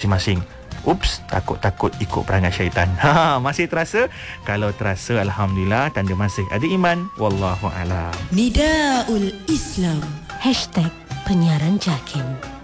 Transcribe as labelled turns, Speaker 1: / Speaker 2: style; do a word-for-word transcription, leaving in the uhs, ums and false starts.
Speaker 1: masing-masing. Ups, takut-takut ikut perangai syaitan. Ha, masih terasa? Kalau terasa, alhamdulillah, tanda masih ada iman. Wallahu a'lam.
Speaker 2: Nidaul Islam.
Speaker 3: Hashtag penyiaran JAKIM.